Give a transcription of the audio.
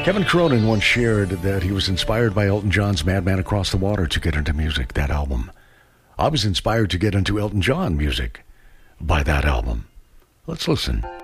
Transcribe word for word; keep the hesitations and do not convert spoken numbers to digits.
Kevin Cronin once shared that he was inspired by Elton John's Madman Across the Water to get into music, that album. I was inspired to get into Elton John music by that album. Let's listen.